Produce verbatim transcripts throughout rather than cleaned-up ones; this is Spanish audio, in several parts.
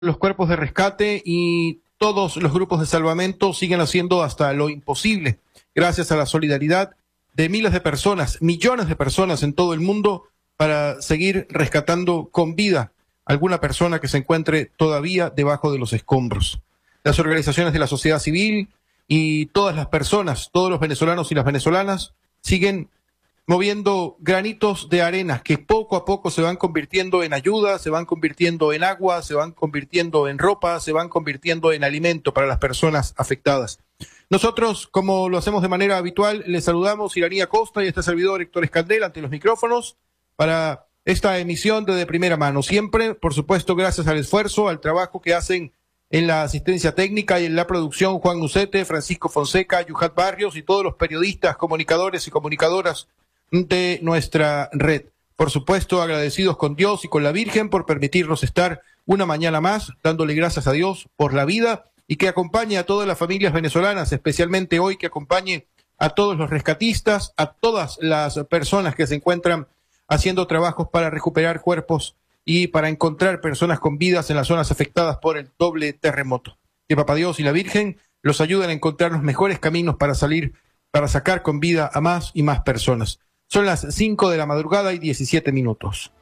los cuerpos de rescate y todos los grupos de salvamento siguen haciendo hasta lo imposible, gracias a la solidaridad de miles de personas, millones de personas en todo el mundo, para seguir rescatando con vida a alguna persona que se encuentre todavía debajo de los escombros. Las organizaciones de la sociedad civil y todas las personas, todos los venezolanos y las venezolanas, siguen moviendo granitos de arena que poco a poco se van convirtiendo en ayuda, se van convirtiendo en agua, se van convirtiendo en ropa, se van convirtiendo en alimento para las personas afectadas. Nosotros, como lo hacemos de manera habitual, les saludamos Iranía Costa y este servidor Héctor Escandel ante los micrófonos para esta emisión de, de primera mano. Siempre, por supuesto, gracias al esfuerzo, al trabajo que hacen en la asistencia técnica y en la producción Juan Nucete, Francisco Fonseca, Yuhat Barrios y todos los periodistas, comunicadores y comunicadoras de nuestra red. Por supuesto, agradecidos con Dios y con la Virgen por permitirnos estar una mañana más, dándole gracias a Dios por la vida y que acompañe a todas las familias venezolanas, especialmente hoy que acompañe a todos los rescatistas, a todas las personas que se encuentran haciendo trabajos para recuperar cuerpos y para encontrar personas con vidas en las zonas afectadas por el doble terremoto. Que Papá Dios y la Virgen los ayuden a encontrar los mejores caminos para salir, para sacar con vida a más y más personas. Son las cinco de la madrugada y diecisiete minutos.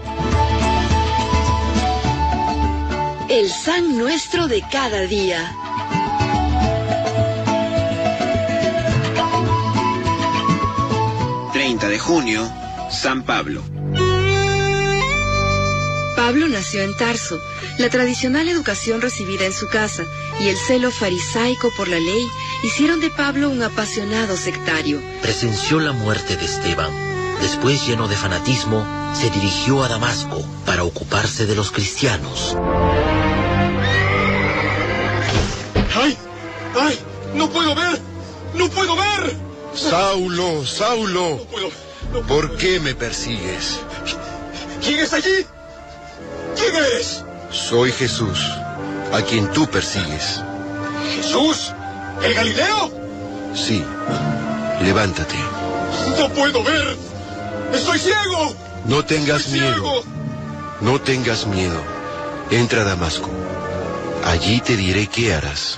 El San Nuestro de cada día. treinta de junio, San Pablo. Pablo nació en Tarso. La tradicional educación recibida en su casa y el celo farisaico por la ley hicieron de Pablo un apasionado sectario. Presenció la muerte de Esteban. Después, lleno de fanatismo, se dirigió a Damasco para ocuparse de los cristianos. ¡Ay! ¡Ay! ¡No puedo ver! ¡No puedo ver! Saulo, Saulo, No puedo, no puedo ¿por ver. qué me persigues? ¿Quién está allí? ¿Quién eres? Soy Jesús, a quien tú persigues. ¿Jesús? ¿El Galileo? Sí, levántate. ¡No puedo ver! ¡Estoy ciego! No tengas ¡Estoy miedo, ciego! no tengas miedo. Entra a Damasco. Allí te diré qué harás.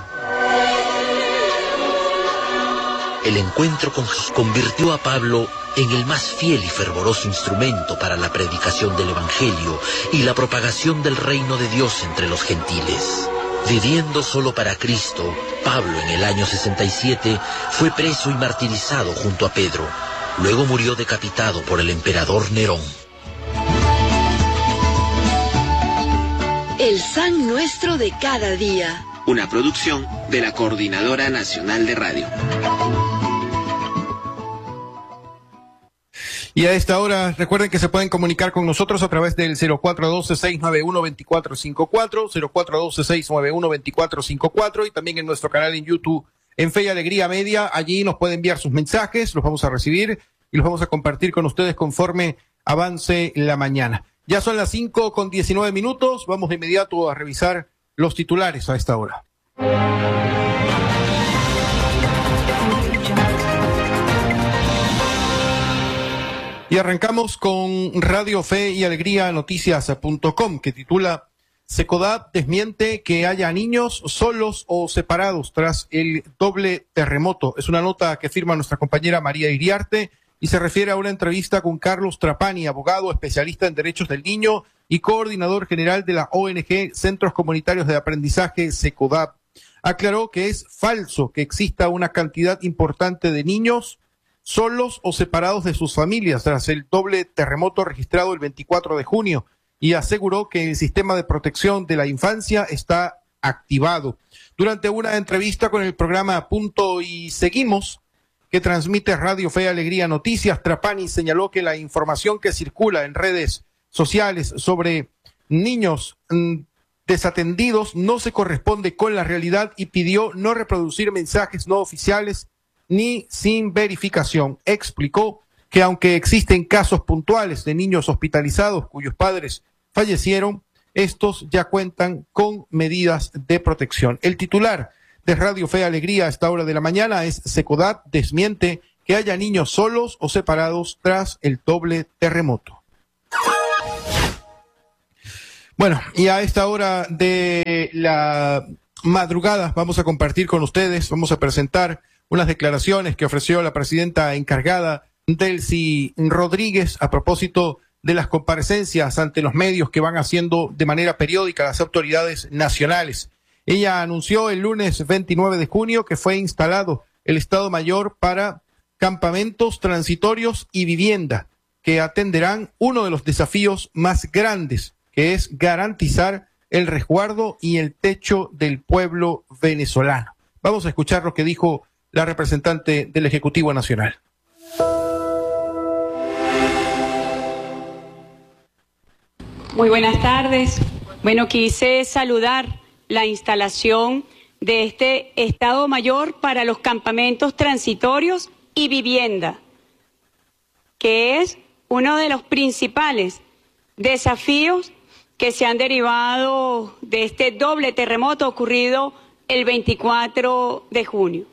El encuentro con Jesús convirtió a Pablo en el más fiel y fervoroso instrumento para la predicación del Evangelio y la propagación del reino de Dios entre los gentiles. Viviendo solo para Cristo, Pablo en el año sesenta y siete fue preso y martirizado junto a Pedro. Luego murió decapitado por el emperador Nerón. El San Nuestro de cada día. Una producción de la Coordinadora Nacional de Radio. Y a esta hora, recuerden que se pueden comunicar con nosotros a través del cero cuatro uno dos, seis nueve uno, dos cuatro cinco cuatro, cero cuatro uno dos, seis nueve uno, dos cuatro cinco cuatro y también en nuestro canal en YouTube, en Fe y Alegría Media. Allí nos pueden enviar sus mensajes, los vamos a recibir y los vamos a compartir con ustedes conforme avance la mañana. Ya son las cinco con diecinueve minutos, vamos de inmediato a revisar los titulares a esta hora. Y arrancamos con Radio Fe y Alegría Noticias punto com, que titula Secodab desmiente que haya niños solos o separados tras el doble terremoto. Es una nota que firma nuestra compañera María Iriarte y se refiere a una entrevista con Carlos Trapani, abogado especialista en derechos del niño y coordinador general de la O N G Centros Comunitarios de Aprendizaje Secodab. Aclaró que es falso que exista una cantidad importante de niños solos o separados de sus familias tras el doble terremoto registrado el veinticuatro de junio y aseguró que el sistema de protección de la infancia está activado. Durante una entrevista con el programa Punto y Seguimos, que transmite Radio Fe y Alegría Noticias, Trapani señaló que la información que circula en redes sociales sobre niños mmm, desatendidos no se corresponde con la realidad y pidió no reproducir mensajes no oficiales ni sin verificación. Explicó que aunque existen casos puntuales de niños hospitalizados cuyos padres fallecieron, estos ya cuentan con medidas de protección. El titular de Radio Fe y Alegría a esta hora de la mañana es Secodab desmiente que haya niños solos o separados tras el doble terremoto. Bueno, y a esta hora de la madrugada vamos a compartir con ustedes, vamos a presentar unas declaraciones que ofreció la presidenta encargada, Delcy Rodríguez, a propósito de las comparecencias ante los medios que van haciendo de manera periódica las autoridades nacionales. Ella anunció el lunes veintinueve de junio que fue instalado el Estado Mayor para campamentos transitorios y vivienda, que atenderán uno de los desafíos más grandes, que es garantizar el resguardo y el techo del pueblo venezolano. Vamos a escuchar lo que dijo la representante del Ejecutivo Nacional. Muy buenas tardes. Bueno, quise saludar la instalación de este Estado Mayor para los campamentos transitorios y vivienda, que es uno de los principales desafíos que se han derivado de este doble terremoto ocurrido el veinticuatro de junio.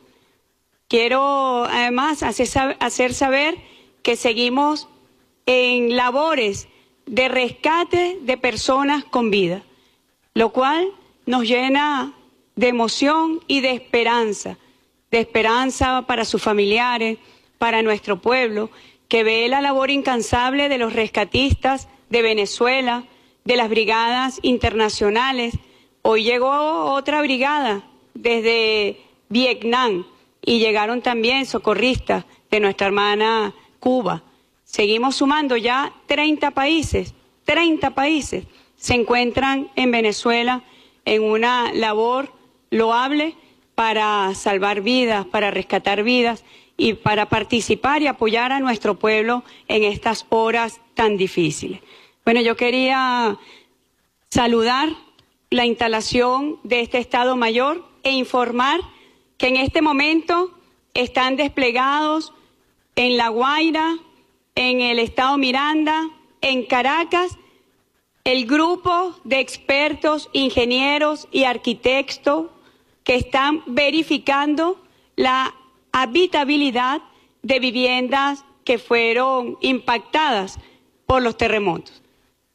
Quiero además hacer, hacer saber que seguimos en labores de rescate de personas con vida, lo cual nos llena de emoción y de esperanza, de esperanza para sus familiares, para nuestro pueblo, que ve la labor incansable de los rescatistas de Venezuela, de las brigadas internacionales. Hoy llegó otra brigada desde Vietnam y llegaron también socorristas de nuestra hermana Cuba. Seguimos sumando ya treinta países, treinta países se encuentran en Venezuela en una labor loable para salvar vidas, para rescatar vidas y para participar y apoyar a nuestro pueblo en estas horas tan difíciles. Bueno, yo quería saludar la instalación de este Estado Mayor e informar que en este momento están desplegados en La Guaira, en el Estado Miranda, en Caracas, el grupo de expertos, ingenieros y arquitectos que están verificando la habitabilidad de viviendas que fueron impactadas por los terremotos.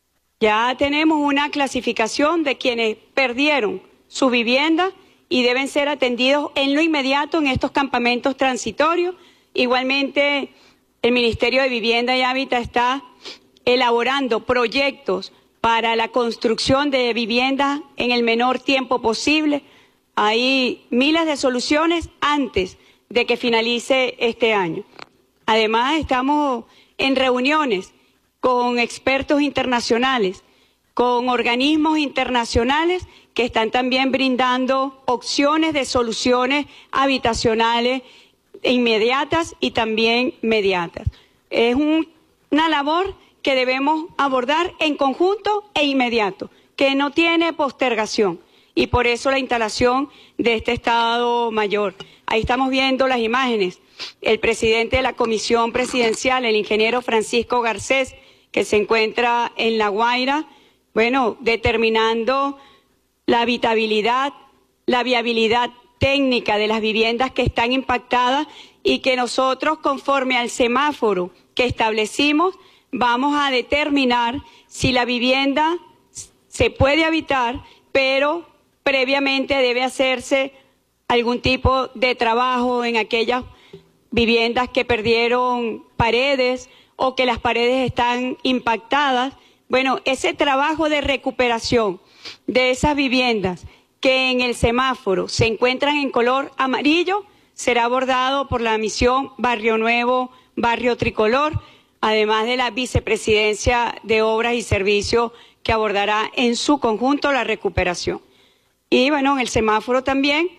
Ya tenemos una clasificación de quienes perdieron su vivienda y deben ser atendidos en lo inmediato en estos campamentos transitorios. Igualmente, el Ministerio de Vivienda y Hábitat está elaborando proyectos para la construcción de viviendas en el menor tiempo posible. Hay miles de soluciones antes de que finalice este año. Además, estamos en reuniones con expertos internacionales, con organismos internacionales que están también brindando opciones de soluciones habitacionales inmediatas y también mediatas. Es un, una labor que debemos abordar en conjunto e inmediato, que no tiene postergación, y por eso la instalación de este Estado Mayor. Ahí estamos viendo las imágenes. El presidente de la Comisión Presidencial, el ingeniero Francisco Garcés, que se encuentra en La Guaira, bueno, determinando la habitabilidad, la viabilidad técnica de las viviendas que están impactadas y que nosotros, conforme al semáforo que establecimos, vamos a determinar si la vivienda se puede habitar, pero previamente debe hacerse algún tipo de trabajo en aquellas viviendas que perdieron paredes o que las paredes están impactadas. Bueno, ese trabajo de recuperación de esas viviendas que en el semáforo se encuentran en color amarillo será abordado por la misión Barrio Nuevo, Barrio Tricolor, además de la Vicepresidencia de Obras y Servicios que abordará en su conjunto la recuperación. Y bueno, en el semáforo también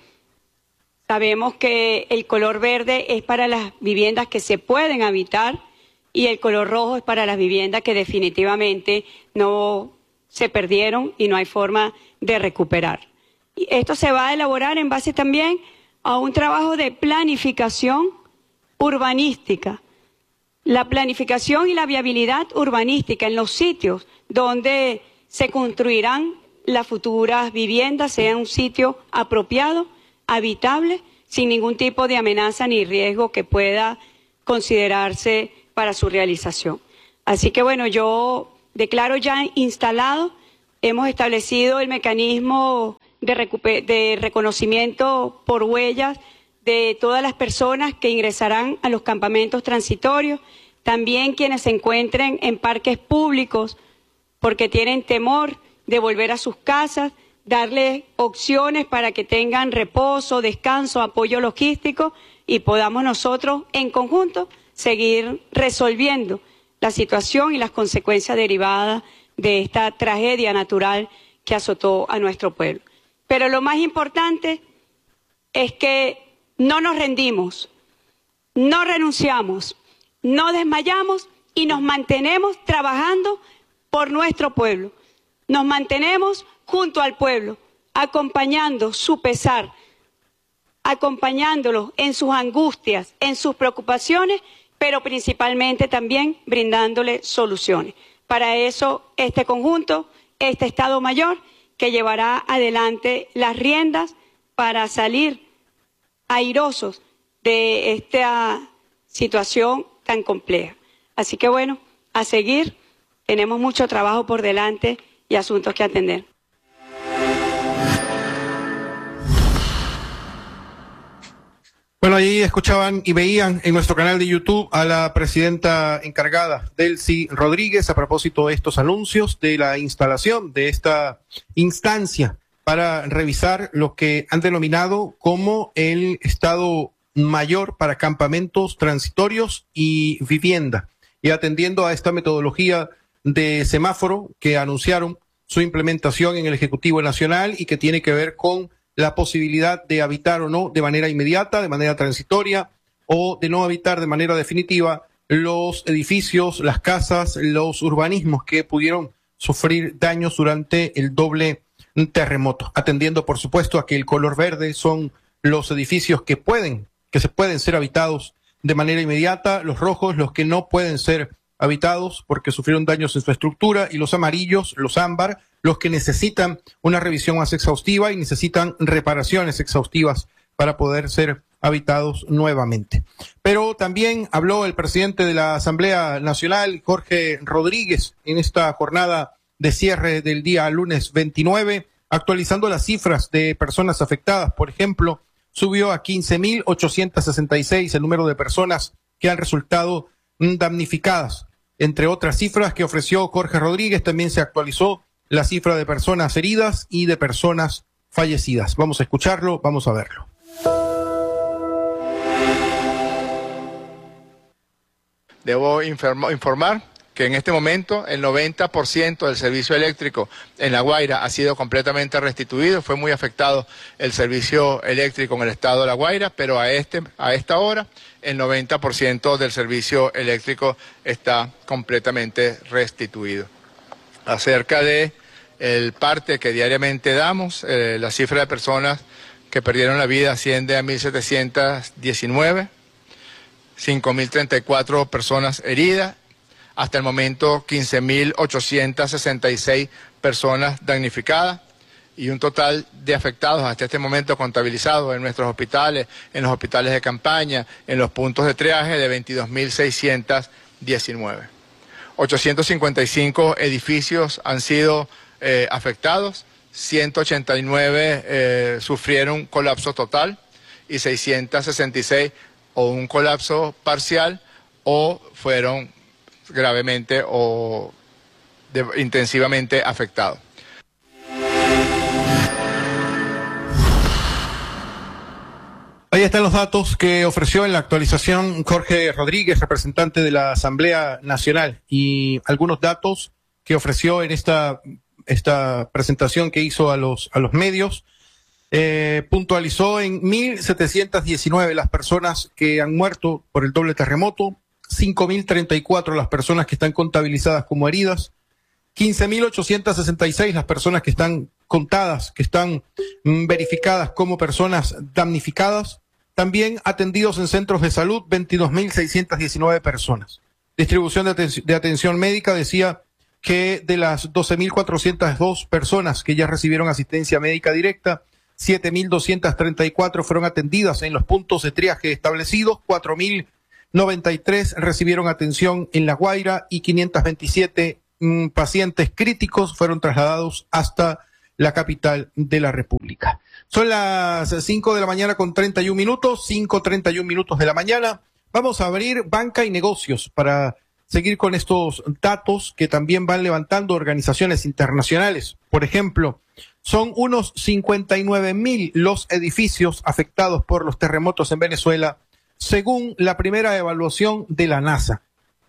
sabemos que el color verde es para las viviendas que se pueden habitar y el color rojo es para las viviendas que definitivamente no se perdieron y no hay forma de recuperar. Y esto se va a elaborar en base también a un trabajo de planificación urbanística. La planificación y la viabilidad urbanística en los sitios donde se construirán las futuras viviendas sea un sitio apropiado, habitable, sin ningún tipo de amenaza ni riesgo que pueda considerarse para su realización. Así que bueno, yo declaro ya instalado hemos establecido el mecanismo de, recuper- de reconocimiento por huellas de todas las personas que ingresarán a los campamentos transitorios, también quienes se encuentren en parques públicos porque tienen temor de volver a sus casas, darles opciones para que tengan reposo, descanso, apoyo logístico y podamos nosotros en conjunto seguir resolviendo la situación y las consecuencias derivadas de esta tragedia natural que azotó a nuestro pueblo. Pero lo más importante es que no nos rendimos, no renunciamos, no desmayamos y nos mantenemos trabajando por nuestro pueblo. Nos mantenemos junto al pueblo, acompañando su pesar, acompañándolos en sus angustias, en sus preocupaciones, pero principalmente también brindándole soluciones. Para eso, este conjunto, este Estado Mayor, que llevará adelante las riendas para salir airosos de esta situación tan compleja. Así que bueno, a seguir, tenemos mucho trabajo por delante y asuntos que atender. Bueno, ahí escuchaban y veían en nuestro canal de YouTube a la presidenta encargada, Delcy Rodríguez, a propósito de estos anuncios de la instalación de esta instancia para revisar lo que han denominado como el Estado Mayor para campamentos transitorios y vivienda, y atendiendo a esta metodología de semáforo que anunciaron su implementación en el Ejecutivo Nacional y que tiene que ver con la posibilidad de habitar o no de manera inmediata, de manera transitoria, o de no habitar de manera definitiva los edificios, las casas, los urbanismos que pudieron sufrir daños durante el doble terremoto, atendiendo por supuesto a que el color verde son los edificios que pueden, que se pueden ser habitados de manera inmediata, los rojos, los que no pueden ser habitados porque sufrieron daños en su estructura, y los amarillos, los ámbar, los que necesitan una revisión más exhaustiva y necesitan reparaciones exhaustivas para poder ser habitados nuevamente. Pero también habló el presidente de la Asamblea Nacional, Jorge Rodríguez, en esta jornada de cierre del día lunes veintinueve, actualizando las cifras de personas afectadas. Por ejemplo, subió a quince mil ochocientos sesenta y seis el número de personas que han resultado damnificadas. Entre otras cifras que ofreció Jorge Rodríguez, también se actualizó la cifra de personas heridas y de personas fallecidas. Vamos a escucharlo, vamos a verlo. Debo informar que en este momento el noventa por ciento del servicio eléctrico en La Guaira ha sido completamente restituido. Fue muy afectado el servicio eléctrico en el estado de La Guaira, pero a, este, a esta hora el noventa por ciento del servicio eléctrico está completamente restituido. Acerca de el parte que diariamente damos, eh, la cifra de personas que perdieron la vida asciende a mil setecientos diecinueve, cinco mil treinta y cuatro personas heridas, hasta el momento quince mil ochocientos sesenta y seis personas damnificadas y un total de afectados hasta este momento contabilizados en nuestros hospitales, en los hospitales de campaña, en los puntos de triaje de veintidós mil seiscientos diecinueve. ochocientos cincuenta y cinco edificios han sido eh, afectados, ciento ochenta y nueve eh, sufrieron colapso total y seiscientos sesenta y seis o un colapso parcial o fueron gravemente o de, intensivamente afectados. Ahí están los datos que ofreció en la actualización Jorge Rodríguez, representante de la Asamblea Nacional, y algunos datos que ofreció en esta, esta presentación que hizo a los, a los medios. Eh, puntualizó en mil setecientos diecinueve las personas que han muerto por el doble terremoto, cinco mil treinta y cuatro las personas que están contabilizadas como heridas, quince mil ochocientos sesenta y seis las personas que están contadas, que están mm, verificadas como personas damnificadas. También atendidos en centros de salud, veintidós mil seiscientos diecinueve personas. Distribución de, aten de atención médica decía que de las doce mil cuatrocientas dos personas que ya recibieron asistencia médica directa, siete mil doscientos treinta y cuatro fueron atendidas en los puntos de triaje establecidos, cuatro mil noventa y tres recibieron atención en La Guaira y quinientos veintisiete mm, pacientes críticos fueron trasladados hasta la capital de la República. Son las cinco de la mañana con treinta y un minutos, cinco treinta y un minutos de la mañana. Vamos a abrir banca y negocios para seguir con estos datos que también van levantando organizaciones internacionales. Por ejemplo, son unos cincuenta y nueve mil los edificios afectados por los terremotos en Venezuela, según la primera evaluación de la NASA.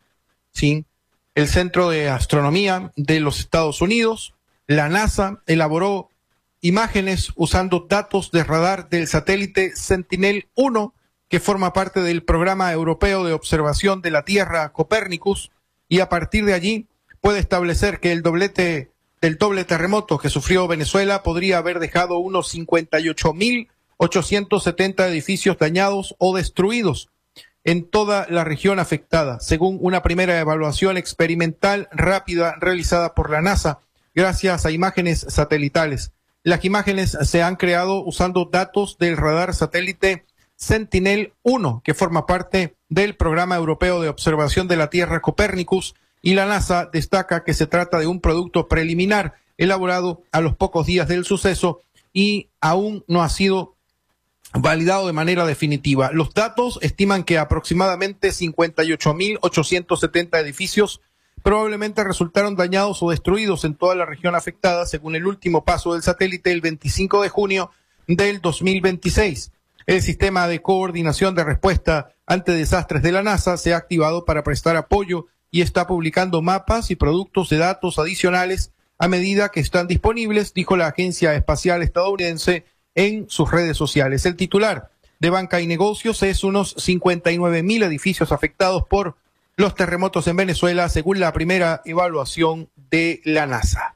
Sí, el Centro de Astronomía de los Estados Unidos, la NASA, elaboró imágenes usando datos de radar del satélite Sentinel uno, que forma parte del Programa Europeo de Observación de la Tierra Copérnicus, y a partir de allí puede establecer que el doblete del doble terremoto que sufrió Venezuela podría haber dejado unos cincuenta y ocho mil ochocientos setenta edificios dañados o destruidos en toda la región afectada, según una primera evaluación experimental rápida realizada por la NASA, gracias a imágenes satelitales. Las imágenes se han creado usando datos del radar satélite Sentinel uno, que forma parte del Programa Europeo de Observación de la Tierra Copérnicus, y la NASA destaca que se trata de un producto preliminar elaborado a los pocos días del suceso y aún no ha sido validado de manera definitiva. Los datos estiman que aproximadamente cincuenta y ocho mil ochocientos setenta edificios probablemente resultaron dañados o destruidos en toda la región afectada, según el último paso del satélite el veinticinco de junio del dos mil veintiséis. El sistema de coordinación de respuesta ante desastres de la NASA se ha activado para prestar apoyo y está publicando mapas y productos de datos adicionales a medida que están disponibles, dijo la Agencia Espacial Estadounidense en sus redes sociales. El titular de Banca y Negocios es unos cincuenta y nueve mil edificios afectados por los terremotos en Venezuela, según la primera evaluación de la NASA.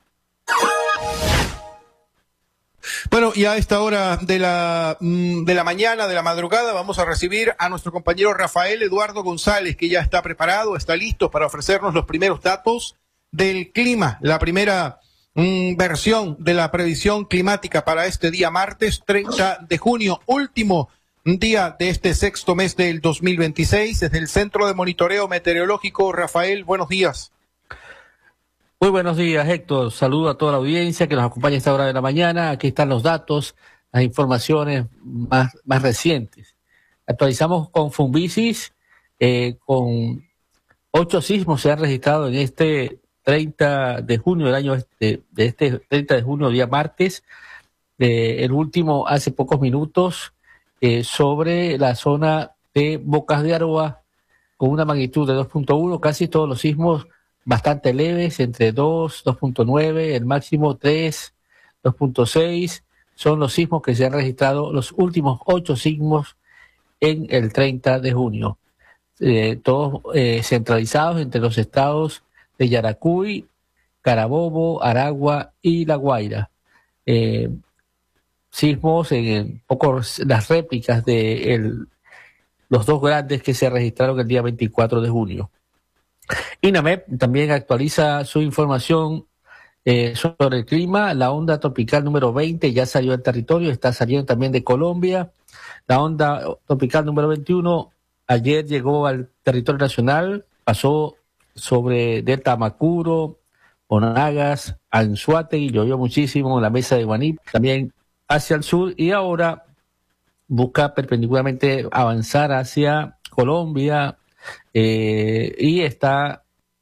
Bueno, y a esta hora de la, de la mañana, de la madrugada, vamos a recibir a nuestro compañero Rafael Eduardo González, que ya está preparado, está listo para ofrecernos los primeros datos del clima, la primera mm, versión de la previsión climática para este día martes treinta de junio, último día de este sexto mes del dos mil veintiséis, desde el Centro de Monitoreo Meteorológico. Rafael, buenos días. Muy buenos días, Héctor. Saludo a toda la audiencia que nos acompaña a esta hora de la mañana. Aquí están los datos, las informaciones más, más recientes. Actualizamos con Funvisis, eh, con ocho sismos se han registrado en este treinta de junio del año este, de este treinta de junio, día martes. Eh, el último hace pocos minutos eh, sobre la zona de Bocas de Aroa, con una magnitud de dos punto uno, casi todos los sismos bastante leves, entre dos, dos punto nueve, el máximo tres, dos punto seis, son los sismos que se han registrado, los últimos ocho sismos en el treinta de junio, eh, todos eh, centralizados entre los estados de Yaracuy, Carabobo, Aragua y La Guaira. Eh, sismos en, en poco las réplicas de el, los dos grandes que se registraron el día veinticuatro de junio. INAMED también actualiza su información eh, sobre el clima. La onda tropical número veinte ya salió del territorio, está saliendo también de Colombia. La onda tropical número veintiuno ayer llegó al territorio nacional, pasó sobre Delta Amacuro, Monagas, Anzoátegui, llovió muchísimo en la mesa de Guaní, también hacia el sur, y ahora busca perpendicularmente avanzar hacia Colombia, Eh, y está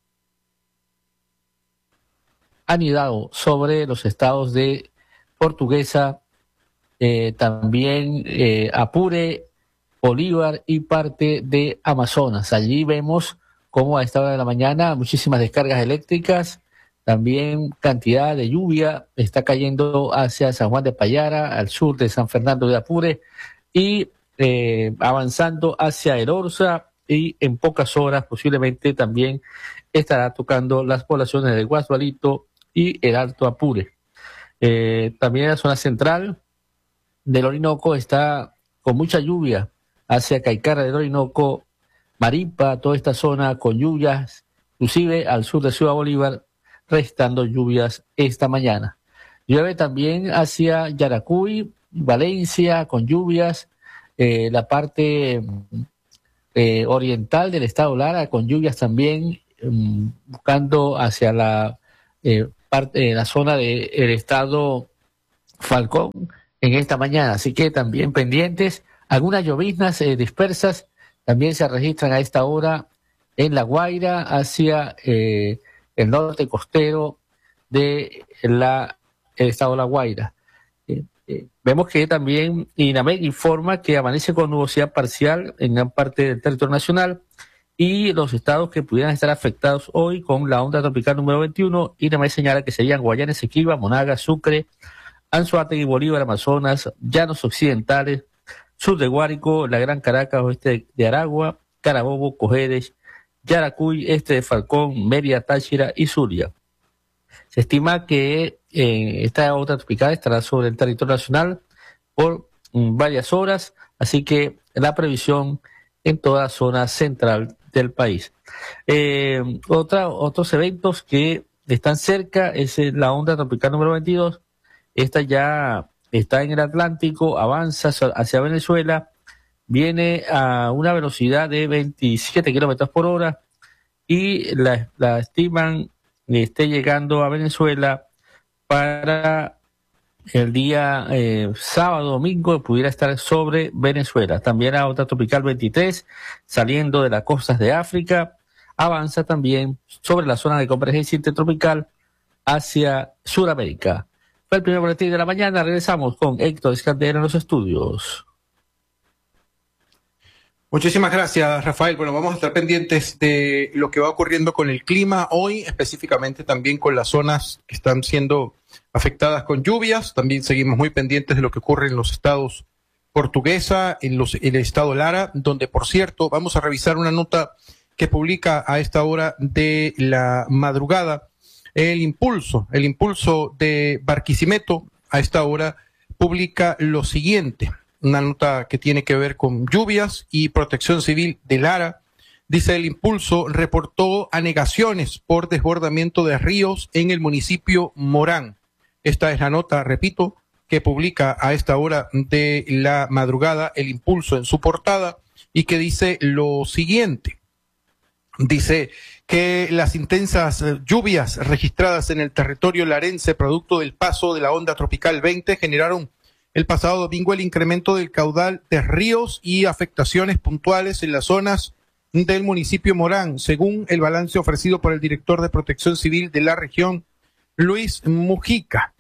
anidado sobre los estados de Portuguesa, eh, también eh, Apure, Bolívar y parte de Amazonas. Allí vemos cómo a esta hora de la mañana muchísimas descargas eléctricas, también cantidad de lluvia está cayendo hacia San Juan de Payara, al sur de San Fernando de Apure, y eh, avanzando hacia El Orza, y en pocas horas posiblemente también estará tocando las poblaciones de Guasualito y el Alto Apure. Eh, también la zona central del Orinoco está con mucha lluvia hacia Caicara del Orinoco, Maripa, toda esta zona con lluvias, inclusive al sur de Ciudad Bolívar, restando lluvias esta mañana. Llueve también hacia Yaracuy, Valencia, con lluvias, eh, la parte Eh, oriental del estado Lara, con lluvias también buscando hacia la eh, parte, la zona del estado Falcón en esta mañana, así que también pendientes. Algunas lloviznas eh, dispersas también se registran a esta hora en La Guaira hacia eh, el norte costero de la el estado de La Guaira. Eh, eh, vemos que también INAMEC informa que amanece con nubosidad parcial en gran parte del territorio nacional, y los estados que pudieran estar afectados hoy con la onda tropical número veintiuno, INAMEC señala que serían Guayana Esequiba, Monagas, Sucre, Anzoátegui, Bolívar, Amazonas, Llanos Occidentales, sur de Guárico, la Gran Caracas, oeste de Aragua, Carabobo, Cojedes, Yaracuy, este de Falcón, Mérida, Táchira y Zulia. Se estima que eh, esta onda tropical estará sobre el territorio nacional por mm, varias horas, así que la previsión en toda la zona central del país. Eh, otra, otros eventos que están cerca es la onda tropical número veintidós. Esta ya está en el Atlántico, avanza hacia Venezuela, viene a una velocidad de veintisiete kilómetros por hora y la, la estiman que esté llegando a Venezuela para el día eh, sábado, domingo, pudiera estar sobre Venezuela. También la onda tropical veintitrés, saliendo de las costas de África, avanza también sobre la zona de convergencia intertropical hacia Sudamérica. Fue el primer boletín de la mañana. Regresamos con Héctor Escandera en los estudios. Muchísimas gracias, Rafael. Bueno, vamos a estar pendientes de lo que va ocurriendo con el clima hoy, específicamente también con las zonas que están siendo afectadas con lluvias. También seguimos muy pendientes de lo que ocurre en los estados Portuguesa, en, los, en el estado Lara, donde, por cierto, vamos a revisar una nota que publica a esta hora de la madrugada el Impulso. El Impulso de Barquisimeto a esta hora publica lo siguiente. Una nota que tiene que ver con lluvias y protección civil de Lara. Dice el Impulso, reportó anegaciones por desbordamiento de ríos en el municipio Morán. Esta es la nota, repito, que publica a esta hora de la madrugada el Impulso en su portada y que dice lo siguiente. Dice que las intensas lluvias registradas en el territorio larense producto del paso de la onda tropical veinte generaron el pasado domingo el incremento del caudal de ríos y afectaciones puntuales en las zonas del municipio Morán, según el balance ofrecido por el director de Protección Civil de la región, Luis Mujica.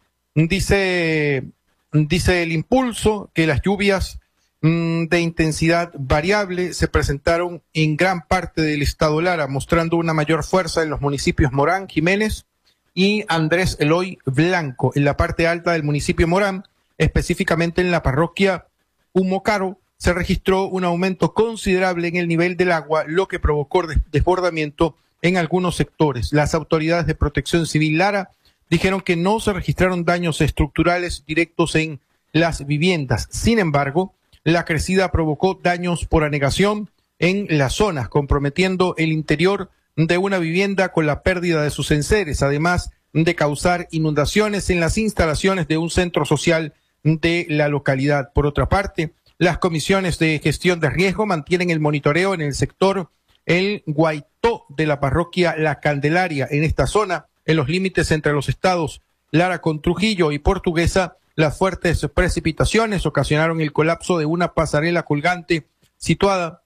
Dice, dice el Impulso que las lluvias mmm, de intensidad variable se presentaron en gran parte del estado Lara, mostrando una mayor fuerza en los municipios Morán, Jiménez y Andrés Eloy Blanco. En la parte alta del municipio Morán, específicamente en la parroquia Humocaro, se registró un aumento considerable en el nivel del agua, lo que provocó desbordamiento en algunos sectores. Las autoridades de Protección Civil Lara dijeron que no se registraron daños estructurales directos en las viviendas. Sin embargo, la crecida provocó daños por anegación en las zonas, comprometiendo el interior de una vivienda con la pérdida de sus enseres, además de causar inundaciones en las instalaciones de un centro social de la localidad. Por otra parte, las comisiones de gestión de riesgo mantienen el monitoreo en el sector El Guaitó de la parroquia La Candelaria. En esta zona, en los límites entre los estados Lara con Trujillo y Portuguesa, las fuertes precipitaciones ocasionaron el colapso de una pasarela colgante situada,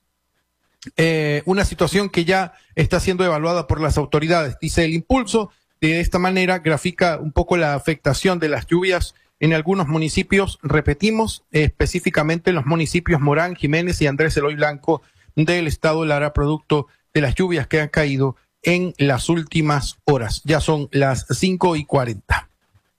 eh, una situación que ya está siendo evaluada por las autoridades, dice el Impulso. De esta manera grafica un poco la afectación de las lluvias en algunos municipios, repetimos, específicamente en los municipios Morán, Jiménez y Andrés Eloy Blanco del estado Lara, producto de las lluvias que han caído en las últimas horas. Ya son las cinco y cuarenta.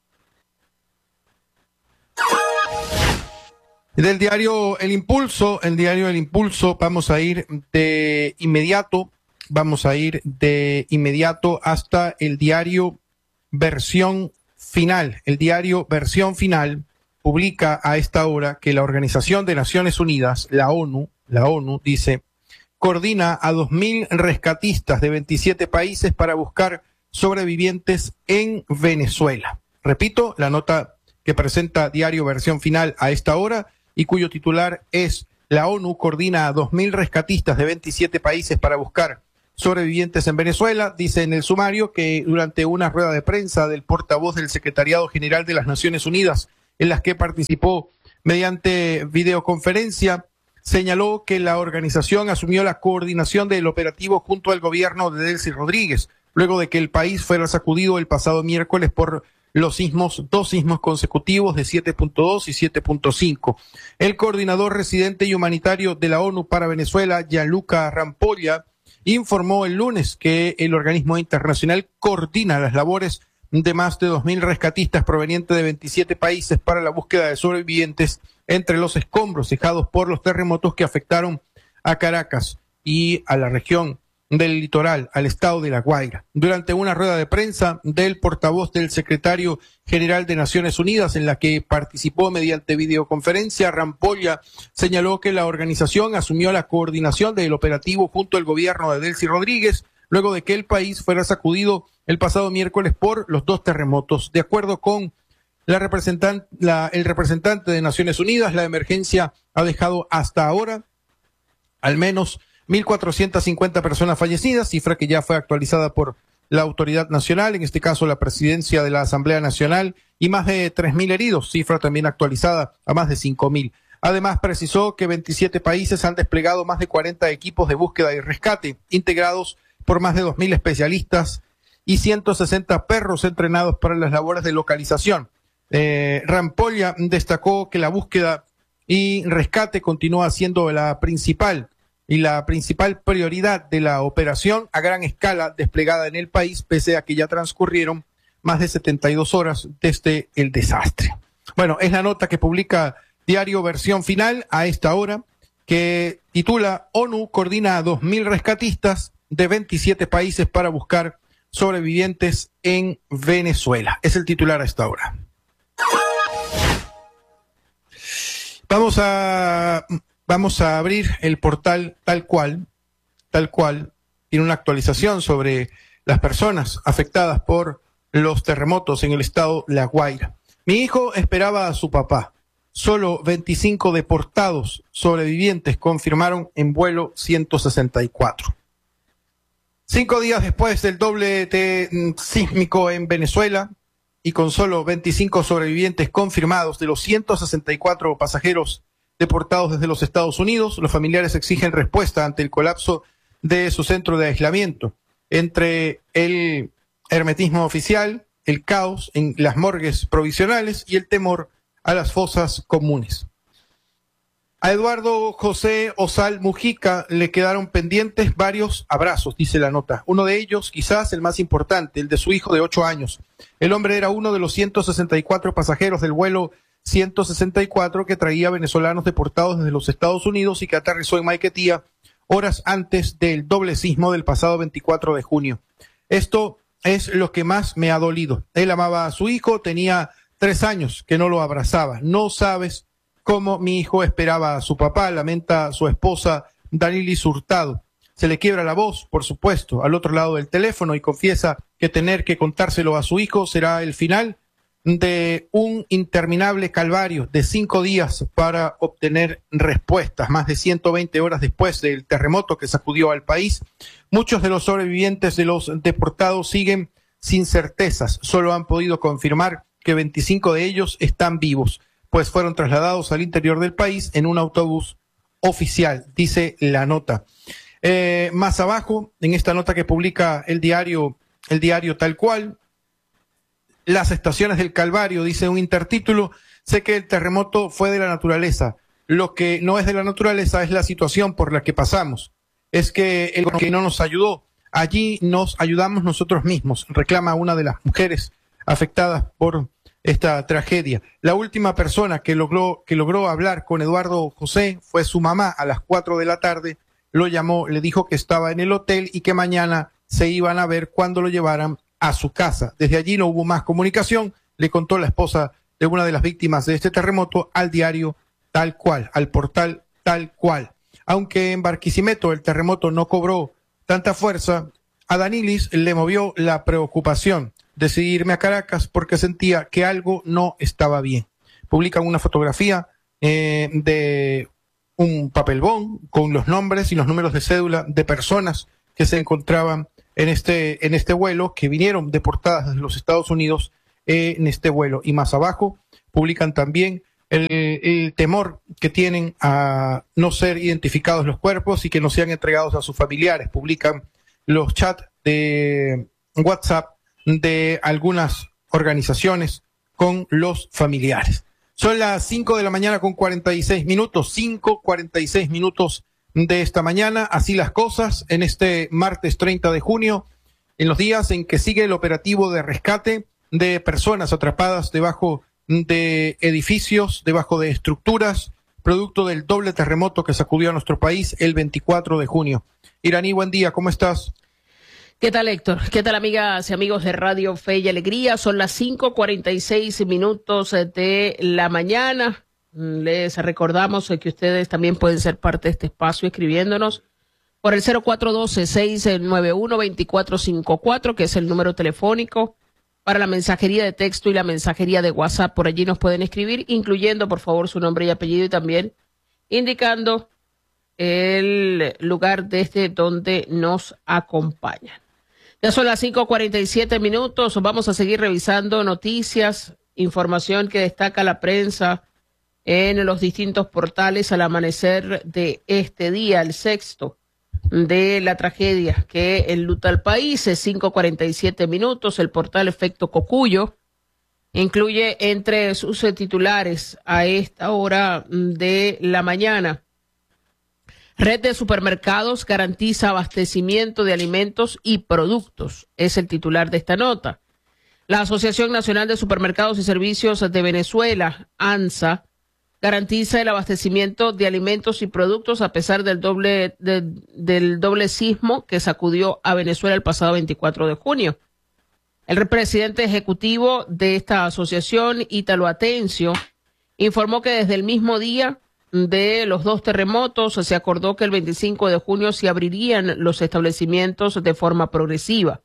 Del diario El Impulso, el diario El Impulso, vamos a ir de inmediato, vamos a ir de inmediato hasta el diario Versión Final. El diario Versión Final publica a esta hora que la Organización de Naciones Unidas, la ONU, la ONU dice, coordina a dos mil rescatistas de veintisiete países para buscar sobrevivientes en Venezuela. Repito, la nota que presenta diario Versión Final a esta hora y cuyo titular es: la ONU coordina a dos mil rescatistas de veintisiete países para buscar sobrevivientes en Venezuela. Dice en el sumario que durante una rueda de prensa del portavoz del Secretariado General de las Naciones Unidas, en las que participó mediante videoconferencia, señaló que la organización asumió la coordinación del operativo junto al gobierno de Delcy Rodríguez, luego de que el país fuera sacudido el pasado miércoles por los sismos, dos sismos consecutivos de siete punto dos y siete punto cinco. El coordinador residente y humanitario de la ONU para Venezuela, Gianluca Rampolla, informó el lunes que el organismo internacional coordina las labores de más de dos mil rescatistas provenientes de veintisiete países para la búsqueda de sobrevivientes entre los escombros dejados por los terremotos que afectaron a Caracas y a la región del litoral, al estado de La Guaira. Durante una rueda de prensa del portavoz del secretario general de Naciones Unidas, en la que participó mediante videoconferencia, Rampolla señaló que la organización asumió la coordinación del operativo junto al gobierno de Delcy Rodríguez, luego de que el país fuera sacudido el pasado miércoles por los dos terremotos. De acuerdo con la representante, la, el representante de Naciones Unidas, la emergencia ha dejado hasta ahora al menos mil cuatrocientas cincuenta personas fallecidas, cifra que ya fue actualizada por la autoridad nacional, en este caso la presidencia de la Asamblea Nacional, y más de tres mil heridos, cifra también actualizada a más de cinco mil. Además, precisó que veintisiete países han desplegado más de cuarenta equipos de búsqueda y rescate, integrados por más de dos mil especialistas y ciento sesenta perros entrenados para las labores de localización. Eh, Rampolla destacó que la búsqueda y rescate continúa siendo la principal y la principal prioridad de la operación a gran escala desplegada en el país, pese a que ya transcurrieron más de setenta y dos horas desde el desastre. Bueno, es la nota que publica Diario Versión Final a esta hora, que titula ONU coordina a dos mil rescatistas de veintisiete países para buscar sobrevivientes en Venezuela. Es el titular a esta hora. Vamos a... Vamos a abrir el portal tal cual, tal cual, tiene una actualización sobre las personas afectadas por los terremotos en el estado La Guaira. Mi hijo esperaba a su papá. Solo veinticinco deportados sobrevivientes confirmaron en vuelo ciento sesenta y cuatro. Cinco días después del doblete sísmico en Venezuela y con solo veinticinco sobrevivientes confirmados de los ciento sesenta y cuatro pasajeros deportados desde los Estados Unidos, los familiares exigen respuesta ante el colapso de su centro de aislamiento. Entre el hermetismo oficial, el caos en las morgues provisionales y el temor a las fosas comunes. A Eduardo José Osal Mujica le quedaron pendientes varios abrazos, dice la nota. Uno de ellos, quizás el más importante, el de su hijo de ocho años. El hombre era uno de los ciento sesenta y cuatro pasajeros del vuelo ciento sesenta y cuatro que traía venezolanos deportados desde los Estados Unidos y que aterrizó en Maiquetía horas antes del doble sismo del pasado veinticuatro de junio. Esto es lo que más me ha dolido. Él amaba a su hijo, tenía tres años que no lo abrazaba. No sabes cómo mi hijo esperaba a su papá, lamenta su esposa Danilis Hurtado. Se le quiebra la voz, por supuesto, al otro lado del teléfono y confiesa que tener que contárselo a su hijo será el final de un interminable calvario de cinco días para obtener respuestas. Más de ciento veinte horas después del terremoto que sacudió al país, muchos de los sobrevivientes de los deportados siguen sin certezas. Solo han podido confirmar que veinticinco de ellos están vivos, pues fueron trasladados al interior del país en un autobús oficial, dice la nota. Eh, más abajo, en esta nota que publica el diario, el diario Tal Cual, las estaciones del Calvario, dice un intertítulo, sé que el terremoto fue de la naturaleza. Lo que no es de la naturaleza es la situación por la que pasamos. Es que el que no nos ayudó, allí nos ayudamos nosotros mismos, reclama una de las mujeres afectadas por esta tragedia. La última persona que logró, que logró hablar con Eduardo José fue su mamá a las cuatro de la tarde. Lo llamó, le dijo que estaba en el hotel y que mañana se iban a ver cuando lo llevaran a su casa. Desde allí no hubo más comunicación, le contó la esposa de una de las víctimas de este terremoto al diario Tal Cual, al portal Tal Cual. Aunque en Barquisimeto el terremoto no cobró tanta fuerza, a Danilis le movió la preocupación. Decidí irme a Caracas porque sentía que algo no estaba bien. Publican una fotografía eh, de un papel bond con los nombres y los números de cédula de personas que se encontraban en este, en este vuelo, que vinieron deportadas desde los Estados Unidos eh, en este vuelo. Y más abajo publican también el, el temor que tienen a no ser identificados los cuerpos y que no sean entregados a sus familiares. Publican los chats de WhatsApp de algunas organizaciones con los familiares. Son las cinco de la mañana con cuarenta y seis minutos, cinco cuarenta y seis minutos de esta mañana. Así las cosas en este martes treinta de junio, en los días en que sigue el operativo de rescate de personas atrapadas debajo de edificios, debajo de estructuras, producto del doble terremoto que sacudió a nuestro país el veinticuatro de junio. Iraní, buen día, ¿cómo estás? ¿Qué tal, Héctor? ¿Qué tal, amigas y amigos de Radio Fe y Alegría? Son las cinco cuarenta y seis minutos de la mañana. Les recordamos que ustedes también pueden ser parte de este espacio escribiéndonos por el cero cuatro uno dos, seis nueve uno, dos cuatro cinco cuatro, que es el número telefónico para la mensajería de texto y la mensajería de WhatsApp. Por allí nos pueden escribir, incluyendo, por favor, su nombre y apellido y también indicando el lugar desde donde nos acompañan. Ya son las cinco cuarenta y siete minutos. Vamos a seguir revisando noticias, información que destaca la prensa en los distintos portales al amanecer de este día, el sexto de la tragedia que enluta al país. Es cinco cuarenta y siete minutos. El portal Efecto Cocuyo incluye entre sus titulares a esta hora de la mañana: Red de supermercados garantiza abastecimiento de alimentos y productos. Es el titular de esta nota. La Asociación Nacional de Supermercados y Servicios de Venezuela, ANSA, garantiza el abastecimiento de alimentos y productos a pesar del doble, de, del doble sismo que sacudió a Venezuela el pasado veinticuatro de junio. El presidente ejecutivo de esta asociación, Ítalo Atencio, informó que desde el mismo día de los dos terremotos se acordó que el veinticinco de junio se abrirían los establecimientos de forma progresiva.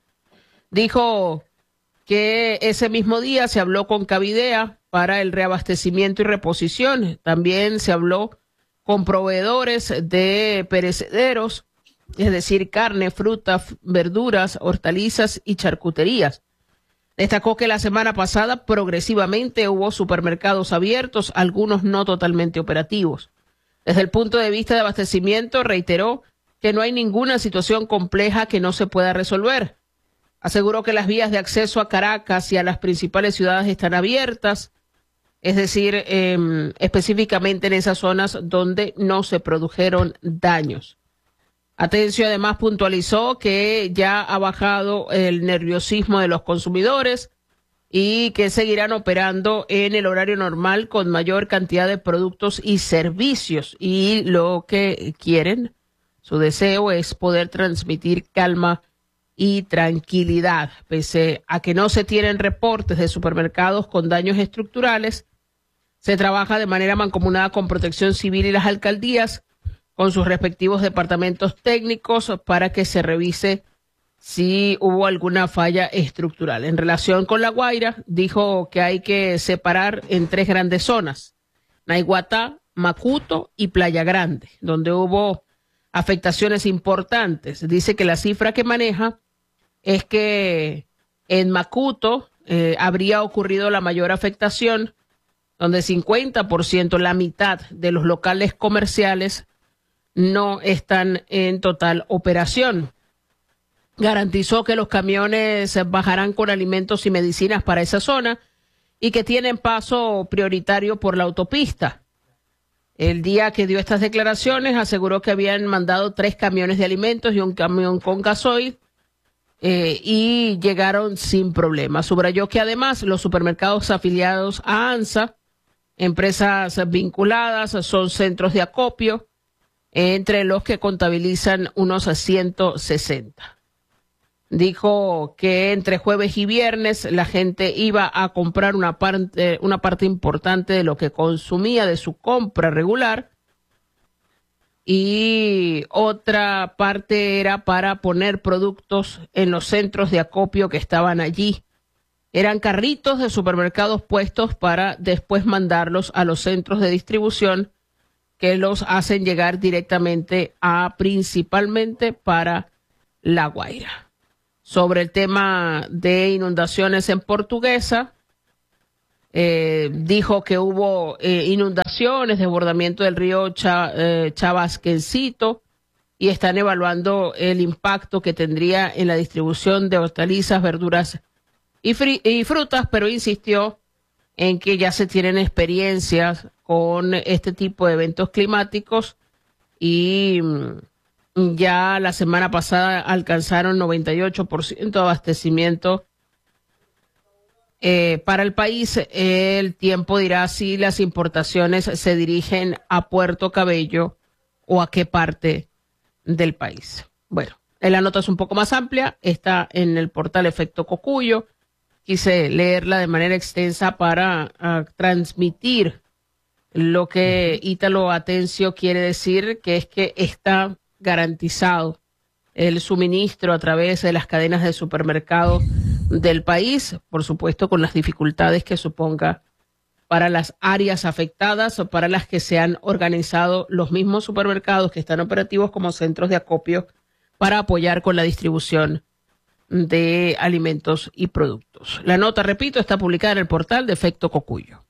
Dijo que ese mismo día se habló con Cavidea para el reabastecimiento y reposición. También se habló con proveedores de perecederos, es decir, carne, fruta, verduras, hortalizas y charcuterías. Destacó que la semana pasada progresivamente hubo supermercados abiertos, algunos no totalmente operativos. Desde el punto de vista de abastecimiento, reiteró que no hay ninguna situación compleja que no se pueda resolver. Aseguró que las vías de acceso a Caracas y a las principales ciudades están abiertas, es decir, eh, específicamente en esas zonas donde no se produjeron daños. Atencio además puntualizó que ya ha bajado el nerviosismo de los consumidores y que seguirán operando en el horario normal con mayor cantidad de productos y servicios. Y lo que quieren, su deseo es poder transmitir calma y tranquilidad. Pese a que no se tienen reportes de supermercados con daños estructurales, se trabaja de manera mancomunada con Protección Civil y las alcaldías con sus respectivos departamentos técnicos para que se revise si hubo alguna falla estructural. En relación con La Guaira, dijo que hay que separar en tres grandes zonas: Naiguatá, Macuto y Playa Grande, donde hubo afectaciones importantes. Dice que la cifra que maneja es que en Macuto eh, habría ocurrido la mayor afectación, donde cincuenta por ciento, la mitad de los locales comerciales no están en total operación. Garantizó que los camiones bajarán con alimentos y medicinas para esa zona y que tienen paso prioritario por la autopista. El día que dio estas declaraciones aseguró que habían mandado tres camiones de alimentos y un camión con gasoil eh, y llegaron sin problema. Subrayó que además los supermercados afiliados a ANSA, empresas vinculadas, son centros de acopio, entre los que contabilizan unos ciento sesenta. Dijo que entre jueves y viernes la gente iba a comprar una parte, una parte importante de lo que consumía de su compra regular y otra parte era para poner productos en los centros de acopio que estaban allí. Eran carritos de supermercados puestos para después mandarlos a los centros de distribución que los hacen llegar directamente a, principalmente para La Guaira. Sobre el tema de inundaciones en Portuguesa, eh, dijo que hubo eh, inundaciones, desbordamiento del río Cha, eh, Chavasquencito, y están evaluando el impacto que tendría en la distribución de hortalizas, verduras y, fri y frutas, pero insistió en que ya se tienen experiencias con este tipo de eventos climáticos y ya la semana pasada alcanzaron noventa y ocho por ciento de abastecimiento eh, para el país. El tiempo dirá si las importaciones se dirigen a Puerto Cabello o a qué parte del país. Bueno, la nota es un poco más amplia, está en el portal Efecto Cocuyo. Quise leerla de manera extensa para uh, transmitir lo que Ítalo Atencio quiere decir, que es que está garantizado el suministro a través de las cadenas de supermercado del país, por supuesto con las dificultades que suponga para las áreas afectadas o para las que se han organizado los mismos supermercados que están operativos como centros de acopio para apoyar con la distribución de alimentos y productos. La nota, repito, está publicada en el portal de Efecto Cocuyo.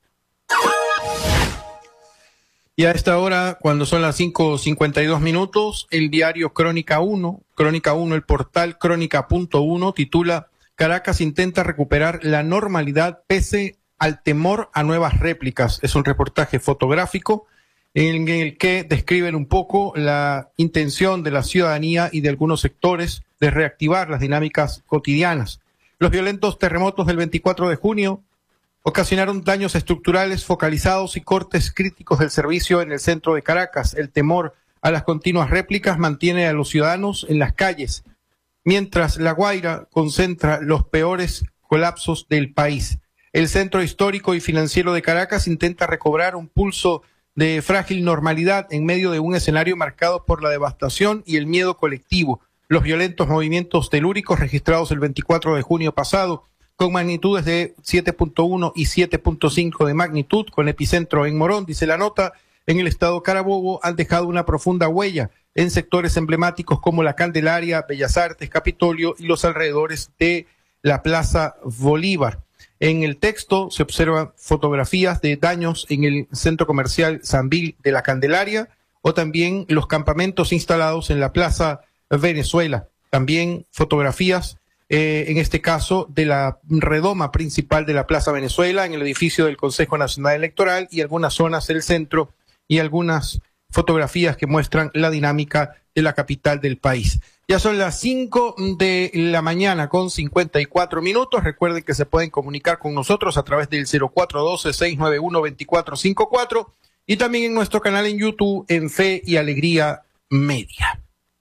Y a esta hora, cuando son las cinco cincuenta y dos minutos, el diario Crónica uno, Crónica uno, el portal Crónica punto uno, titula Caracas intenta recuperar la normalidad pese al temor a nuevas réplicas. Es un reportaje fotográfico en el que describen un poco la intención de la ciudadanía y de algunos sectores de reactivar las dinámicas cotidianas. Los violentos terremotos del veinticuatro de junio ocasionaron daños estructurales focalizados y cortes críticos del servicio en el centro de Caracas. El temor a las continuas réplicas mantiene a los ciudadanos en las calles, mientras La Guaira concentra los peores colapsos del país. El centro histórico y financiero de Caracas intenta recobrar un pulso de frágil normalidad en medio de un escenario marcado por la devastación y el miedo colectivo. Los violentos movimientos telúricos registrados el veinticuatro de junio pasado, con magnitudes de siete punto uno y siete punto cinco de magnitud, con epicentro en Morón, dice la nota, en el estado Carabobo, han dejado una profunda huella en sectores emblemáticos como la Candelaria, Bellas Artes, Capitolio y los alrededores de la Plaza Bolívar. En el texto se observan fotografías de daños en el centro comercial Sambil de la Candelaria o también los campamentos instalados en la Plaza Venezuela. También fotografías Eh, en este caso, de la redoma principal de la Plaza Venezuela, en el edificio del Consejo Nacional Electoral y algunas zonas del centro y algunas fotografías que muestran la dinámica de la capital del país. Ya son las cinco de la mañana con cincuenta y cuatro minutos. Recuerden que se pueden comunicar con nosotros a través del cero cuatro uno dos, seis nueve uno, dos cuatro cinco cuatro y también en nuestro canal en YouTube en Fe y Alegría Media.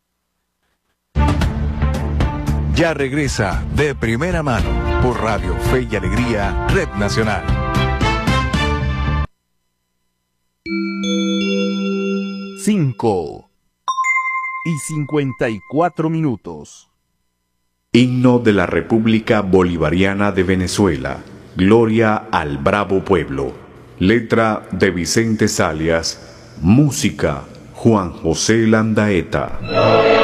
Ya regresa De Primera Mano por Radio Fe y Alegría, Red Nacional. Cinco y cincuenta y cuatro minutos. Himno de la República Bolivariana de Venezuela. Gloria al bravo pueblo. Letra de Vicente Salias. Música Juan José Landaeta.